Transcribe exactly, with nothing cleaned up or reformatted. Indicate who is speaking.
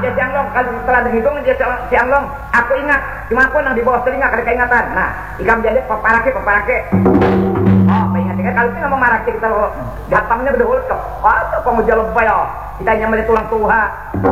Speaker 1: dia si Anglong kalau setelah dihitung dia si Anglong aku ingat cuma aku yang di bawah telinga kada keingatan. Nah ikam jadi paparake paparake oh ingat ingat kalau kita mau marake kita datangnya berdahulu ke apa kamu jalan apa ya kita hanya melihat tulang tuha